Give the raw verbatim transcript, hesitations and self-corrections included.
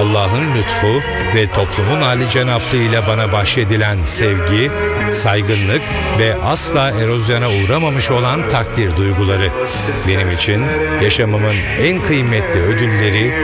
Allah'ın lütfu ve toplumun âlicenaplığı bana bahşedilen sevgi, saygınlık ve asla erozyona uğramamış olan takdir duyguları. Benim için yaşamımın en kıymetli ödülleri